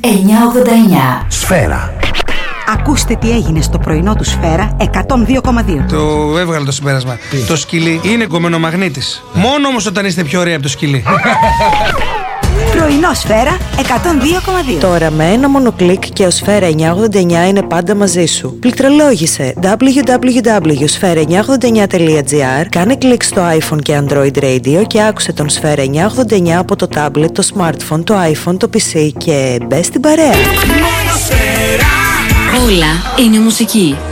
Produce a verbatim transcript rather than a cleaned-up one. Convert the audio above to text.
εννιακόσια ογδόντα εννιά. Σφαίρα. Ακούστε τι έγινε στο πρωινό του Σφαίρα εκατόν δύο κόμμα δύο. Το έβγαλε το συμπέρασμα. Τι? Το σκυλί είναι κομμένο μαγνήτης. Μόνο όμως όταν είστε πιο ωραίοι από το σκυλί. Πρωινό Σφαίρα εκατόν δύο κόμμα δύο. Τώρα με ένα μόνο κλικ και ο Σφαίρα εννιακόσια ογδόντα εννιά είναι πάντα μαζί σου. Πληκτρολόγησε ντάμπλιου ντάμπλιου ντάμπλιου τελεία σφαίρα εννιακόσια ογδόντα εννιά τελεία τζι άρ, κάνε κλικ στο iPhone και Android Radio και άκουσε τον Σφαίρα εννιακόσια ογδόντα εννιά από το tablet, το smartphone, το iPhone, το πι σι και μπες στην παρέα. Όλα είναι μουσική.